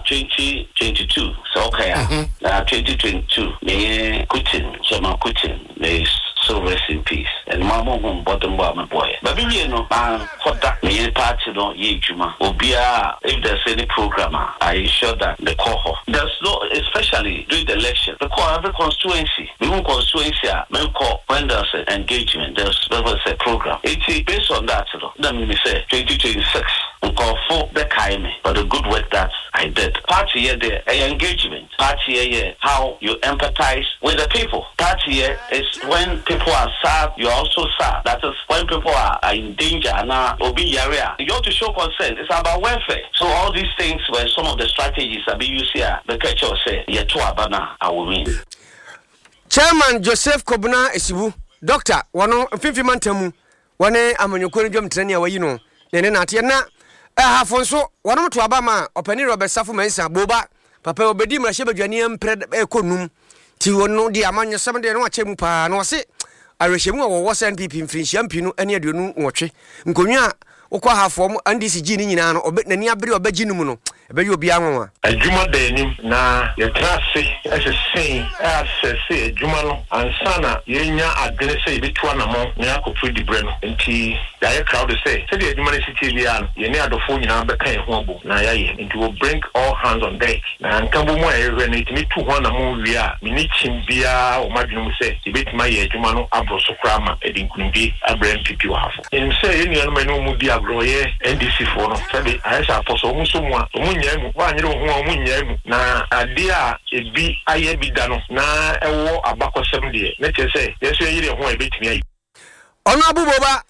2022. So okay, 2022. Me Kutin, so my Kutin, may so rest in peace. And my mom bottom bar my boy. But you know, what that me party don't ye juma. Obia, if there's any programmer, I ensure that the cohort. There's no, especially during the election, the core every constituency. We won't constituency, when there's an engagement, there's a program. It's based on that, let me say 2026. We call for the kind for the good work that I did. Party here, the engagement. Party here, how you empathize with the people. Party here is when people are sad, you also sad. That is when people are in danger and will be area. You have to show consent. It's about welfare. So all these things were some of the strategies that be used here. The catcher say, "Yeto abana, I will win." Chairman Joseph Kobuna Esibu, Doctor, one 50 mantemu, one amanyokori jom training awayino. Nene na tiena. Afonso wonom to abama opani Robert Safu Mensa boba papa obedi mrahye badwane mpre ekonum ti wono di amanyo 7 de no achemu pa no se arehemu wo SNPP mfinhia mpinu ane aduonu nwotwe nkonwa ukwa hafom NDCG ni nyina no nani abere obagi num no ebeyi obi anwa adwuma danim na yetrase asese asese adwuma no ansana yenya adene se yebetua na mo na akofo dibre no enti ya crowd say se the adwuma ne city bia no ye ne adofo nyina beka ye ho abo na ya ye enti we bring all hands on deck na nkambo mo ehwe na itimi tu ho na mo wi a mini chimbia o madwunu mu se yebetima ye adwuma no abroso krama edinkunbi abrem pipi wa hafo en se ye nyano manu mu dia groye NDC for no sabe aisha aposo mu so mu a nyamu wa nyere ho mu nyamu na ade a ebi aye bi da no na ewo abakosem de na chese yeso yire ho ebetimi ayi ono abuboba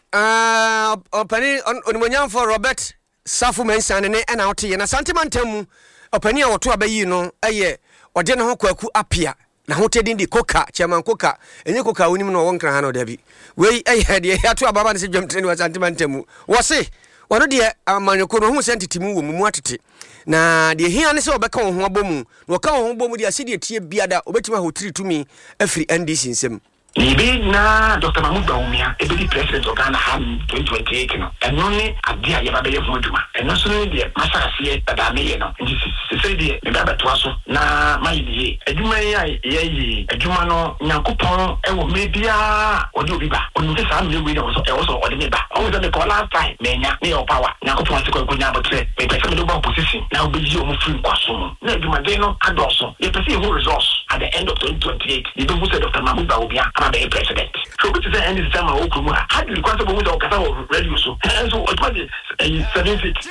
opani onimonyam for Robert Safu Mensa ne na ote ye na santimantamu opani a woto abayi no eye ode ne ho kwaku apia na hotedin di koka chairman koka enye koka wonim no wonkran ha no dabi we eye de ato ababa ne se dwam treni wa santimantamu wo se wono de amanyoko no hu sentitimu wo mu atete na de hia ne se obeka wo ho abomu no ka wo ho bomu de asedi etie biada obetima hotiri tumi afri NDC nsem Ibi na Dr. Mahmoud Bawumia, the president of Ghana 2028 no. Eno ni ade a yeba beye ho adwuma. Eno so ni de masarase da da me no. Ndi se de me ba to aso na mayi adwuma yi adwuma no Nyankopon e wo me bia odi obi ba. Onu se sa me we no so e wo so odi me ba. O se me call last time me nya me power. Nyankopon se ko nya botre. Me pese me do ba position. Na obi o mu free kwaso. Na adwuma de no adoso. Ye pese who resource at the end of 2028. You don't say Dr. Mahmoud Bawumia the president. So good to say any time I had the request of radio so. And so it was 76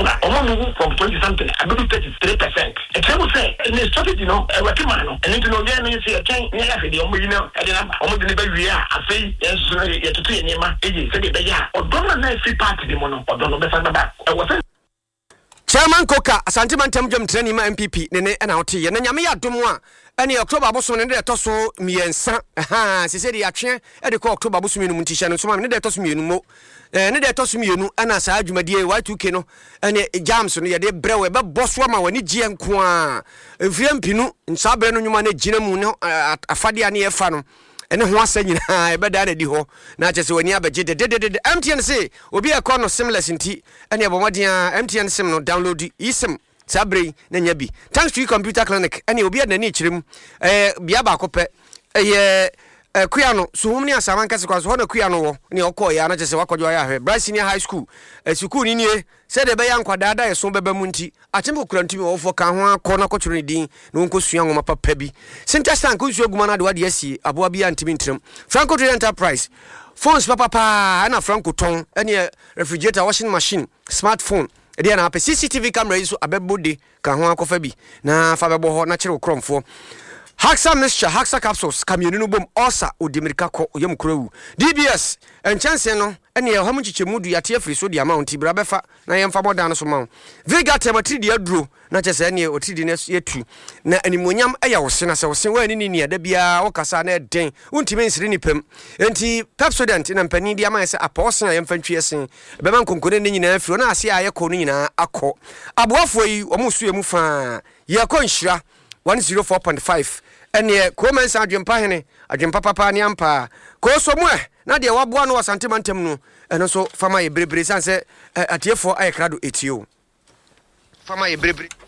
from 20 something, I believe 33%. And I would say in the strategy, you know, a weapon, and into no then you see a change near the Omina, and I'm the baby. I say, yes, to see any man, or don't free party the mono, or don't know back. I was Chairman Koka Santimantam jom training ma MPP nene na ote ye na nyame ya domwa ene October boso ne de toso miensa se se de atwe e de ko October boso mienu mtisha no so ma ne de toso mienu mo ne de toso mienu ana sa adwumadie Y2K no ene jams no ye de brewe be boso ma wani gie nko a efie mpinu nsa bre no nwuma na gina mu no afade ane ye fa no ene ho asanyina ebeda na di ho na chese wani abeje de MTN say obi e ko no seamless nti ene abomadia MTN sim no download isim sabre na nya bi thanks to computer clinic ene obi e na ni chirem bia ba kope Kuyano, so many as a man can cause one Kuyano, near Okoya, and just a Wakoya, Bryce High School, a Sukuni, said the Bayan Quadada, so Bebemunti, a temple cranty for Kahwa, corner coturidi, Nuncus young Mapa Pebby. Sentastan Kuzo Gumana Wadiesi, Abuabi and Timintrum, Franco Enterprise, phones Papa, Anna Franco Ton, any refrigerator washing machine, smartphone. Then a CCTV camera is a bebudi, Kahwa Kofebi, na Fababo natural chrome for. Haxa mixture, Haxa capsules, Camino Boom, Osa, Udimirka, Yum Crew, DBS, and Chancellor, and your Homuchi Mudu, Yatia Free, so the amount, Brabefa, Nayam Famo Danoso Mount. Vega Tematri, dear Drew, not just any or Tidiness yet too. Na any Munyam Aya was Senator, was somewhere in India, the Bia, Ocasana, Dane, Untimens Rinipem, and T. Pepsodent in Ampani, Diamasa, a portion of infantry, Beman concurrent in Fiona, see I conina, a co. Abuafway, almost Mufa, Yakonshra. 104.5 ene comments adwempa hene adwempa papa ne ampa ko so mo na de waboa no wasantimantem no eno so fama ye brebre sanse atiefo ayekrado etio fama ye brebre